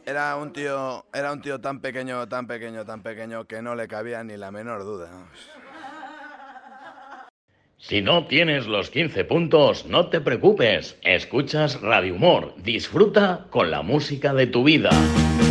Era un tío tan pequeño, tan pequeño, tan pequeño que no le cabía ni la menor duda. Si no tienes los 15 puntos, no te preocupes. Escuchas Radio Humor. Disfruta con la música de tu vida.